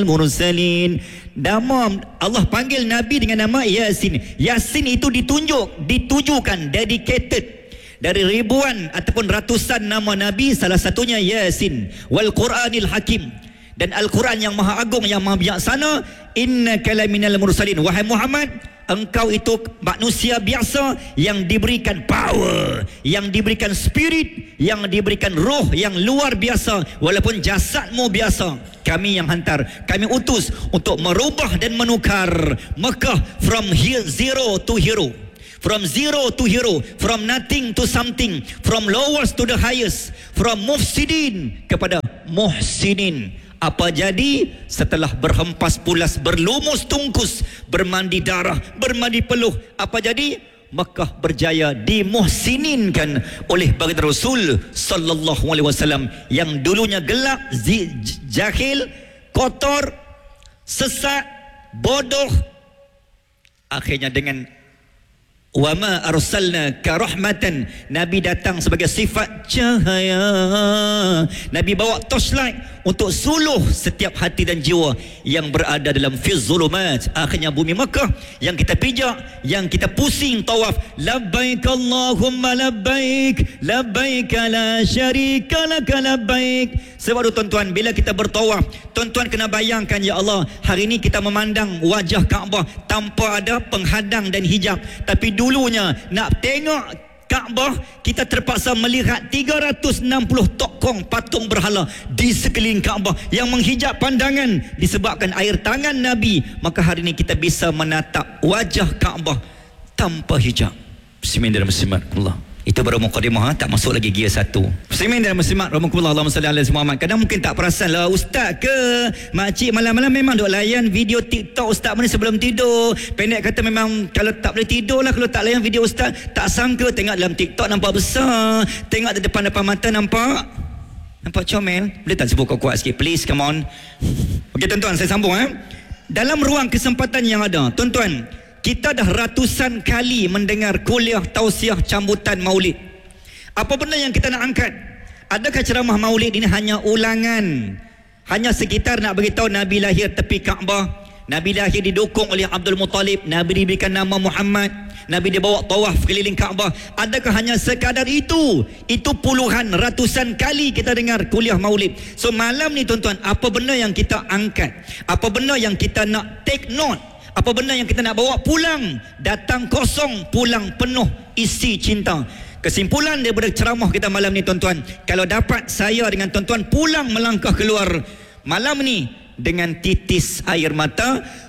mursalin. Nama Allah panggil Nabi dengan nama Yasin. Yasin itu ditujukan, dedicated dari ribuan ataupun ratusan nama Nabi, salah satunya Yasin. Wal Quranil Hakim, dan Al-Quran yang maha agung, yang maha bijaksana. Innaka laminal mursalin, wahai Muhammad, engkau itu manusia biasa yang diberikan power, yang diberikan spirit, yang diberikan roh yang luar biasa. Walaupun jasadmu biasa, kami yang hantar, kami utus untuk merubah dan menukar Mekah from zero to hero, from zero to hero, from nothing to something, from lowest to the highest, from mufsidin kepada muhsinin. Apa jadi setelah berhempas pulas, berlumus tungkus, bermandi darah, bermandi peluh? Apa jadi? Mekah berjaya dimuhsininkan oleh baginda Rasul sallallahu alaihi wasallam yang dulunya gelap, jahil, kotor, sesat, bodoh. Akhirnya dengan wa ma arsalna ka rahmatan, Nabi datang sebagai sifat cahaya. Nabi bawa torchlight untuk suluh setiap hati dan jiwa yang berada dalam fizzulumat. Akhirnya bumi Mekah yang kita pijak, yang kita pusing tawaf, labbaik Allahumma labbaik, labbaik la syarika laka labbaik. Sebab itu tuan-tuan, bila kita bertawaf, tuan-tuan kena bayangkan, ya Allah, hari ini kita memandang wajah Kaabah tanpa ada penghadang dan hijab. Tapi dulunya nak tengok Kaabah, kita terpaksa melihat 360 tokong patung berhala di sekeliling Kaabah yang menghijab pandangan disebabkan air tangan Nabi. Maka hari ini kita bisa menatap wajah Kaabah tanpa hijab. Bismillahirrahmanirrahim. Itu baru mukadimah, tak masuk lagi gear 1. Muslimin dan muslimat rahimakumullah, Allahumma salli ala Muhammad. Kadang mungkin tak perasan lah, ustaz ke makcik malam-malam memang duk layan video TikTok ustaz mana sebelum tidur. Pendek kata memang kalau tak boleh tidur lah kalau tak layan video ustaz. Tak sangka tengok dalam TikTok nampak besar, tengok di depan mata nampak comel. Boleh tak sebut kuat-kuat sikit please, come on. Okey tuan-tuan, saya sambung dalam ruang kesempatan yang ada, tuan-tuan, kita dah ratusan kali mendengar kuliah tausiah cambutan maulid. Apa benda yang kita nak angkat? Adakah ceramah maulid ini hanya ulangan, hanya sekitar nak beritahu Nabi lahir tepi Kaabah, Nabi lahir didukung oleh Abdul Muttalib, Nabi diberikan nama Muhammad, Nabi dibawa tawaf keliling Kaabah? Adakah hanya sekadar itu? Itu puluhan, ratusan kali kita dengar kuliah maulid. So malam ni tuan-tuan, apa benda yang kita angkat? Apa benda yang kita nak take note? Apa benda yang kita nak bawa pulang? Datang kosong, pulang penuh isi cinta. Kesimpulan daripada ceramah kita malam ni tuan-tuan, kalau dapat saya dengan tuan-tuan pulang melangkah keluar malam ni dengan titis air mata,